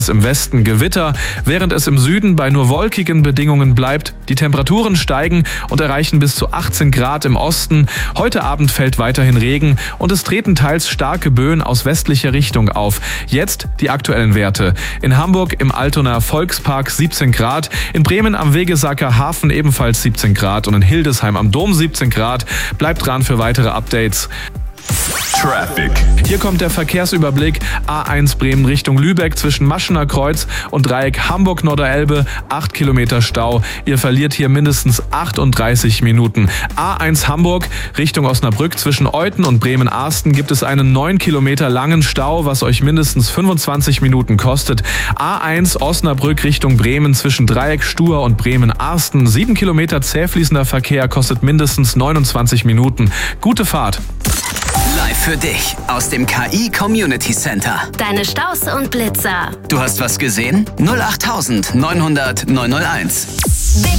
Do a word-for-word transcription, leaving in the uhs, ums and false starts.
Im Westen Gewitter, während es im Süden bei nur wolkigen Bedingungen bleibt. Die Temperaturen steigen und erreichen bis zu achtzehn Grad im Osten. Heute Abend fällt weiterhin Regen und es treten teils starke Böen aus westlicher Richtung auf. Jetzt die aktuellen Werte. In Hamburg im Altonaer Volkspark siebzehn Grad, in Bremen am Wegesacker Hafen ebenfalls siebzehn Grad und in Hildesheim am Dom siebzehn Grad. Bleibt dran für weitere Updates. Traffic. Hier kommt der Verkehrsüberblick. A eins Bremen Richtung Lübeck zwischen Maschener Kreuz und Dreieck Hamburg-Norderelbe. acht Kilometer Stau. Ihr verliert hier mindestens achtunddreißig Minuten. A eins Hamburg Richtung Osnabrück zwischen Euthen und Bremen-Arsten gibt es einen neun Kilometer langen Stau, was euch mindestens fünfundzwanzig Minuten kostet. A eins Osnabrück Richtung Bremen zwischen Dreieck Stur und Bremen-Arsten. sieben Kilometer zähfließender Verkehr kostet mindestens neunundzwanzig Minuten. Gute Fahrt. Live für dich aus dem K I Community Center. Deine Staus und Blitzer. Du hast was gesehen? null acht neun null null neun null eins.